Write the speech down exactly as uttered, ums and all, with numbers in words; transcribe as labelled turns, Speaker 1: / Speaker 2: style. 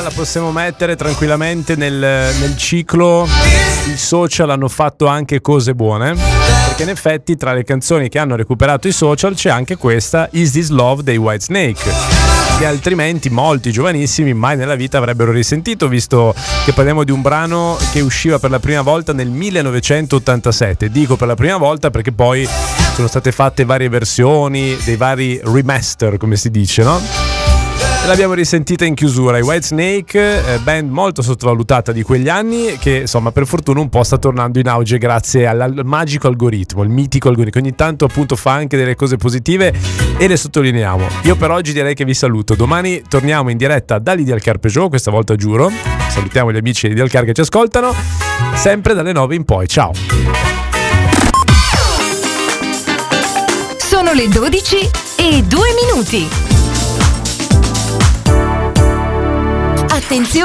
Speaker 1: la possiamo mettere tranquillamente nel, nel ciclo i social hanno fatto anche cose buone, perché in effetti tra le canzoni che hanno recuperato i social c'è anche questa, Is This Love dei Whitesnake, che altrimenti molti giovanissimi mai nella vita avrebbero risentito, visto che parliamo di un brano che usciva per la prima volta nel millenovecentottantasette. Dico per la prima volta perché poi sono state fatte varie versioni, dei vari remaster, come si dice, no? E l'abbiamo risentita in chiusura. I Whitesnake, eh, band molto sottovalutata di quegli anni, che insomma per fortuna un po' sta tornando in auge grazie al, al magico algoritmo, il mitico algoritmo, che ogni tanto appunto fa anche delle cose positive e le sottolineiamo. Io per oggi direi che vi saluto. Domani torniamo in diretta da Lydia Carpeggiò, questa volta giuro. Salutiamo gli amici di Lydia Car che ci ascoltano, sempre dalle nove in poi. Ciao.
Speaker 2: Sono le dodici e due minuti. Attenzione!